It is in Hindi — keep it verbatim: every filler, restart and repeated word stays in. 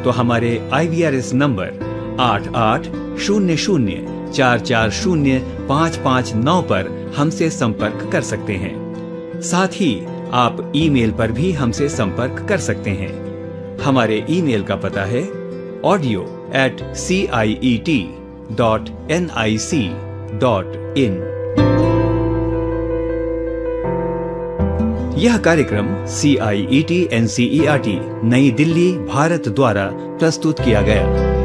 तो हमारे आई वी आर एस नंबर आठ आठ शून्य शून्य चार चार शून्य पाँच पाँच नौ पर हमसे संपर्क कर सकते हैं। साथ ही आप ईमेल पर भी हमसे संपर्क कर सकते हैं। हमारे ईमेल का पता है audio eight C I E T dot N I C dot in. यह कार्यक्रम सी आई E T N C E R T नई दिल्ली भारत द्वारा प्रस्तुत किया गया।